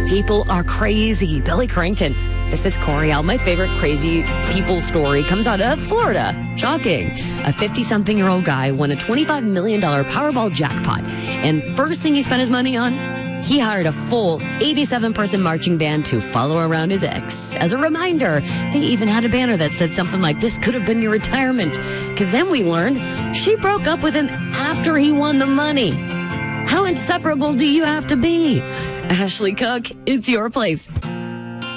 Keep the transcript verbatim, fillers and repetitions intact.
People are crazy. Billy Crankton. This is Coriel. My favorite crazy people story comes out of Florida. Shocking. A fifty-something-year-old guy won a twenty-five million dollars Powerball jackpot. And first thing he spent his money on, he hired a full eighty-seven person marching band to follow around his ex. As a reminder, they even had a banner that said something like, "This could have been your retirement." Because then we learned she broke up with him after he won the money. How insufferable do you have to be? Ashley Cook, it's your place.